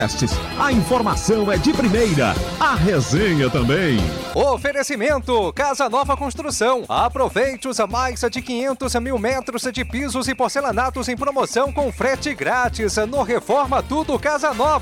A informação é de primeira, a resenha também. Oferecimento Casa Nova Construção. Aproveite os mais de 500 mil metros de pisos e porcelanatos em promoção com frete grátis no Reforma Tudo Casa Nova.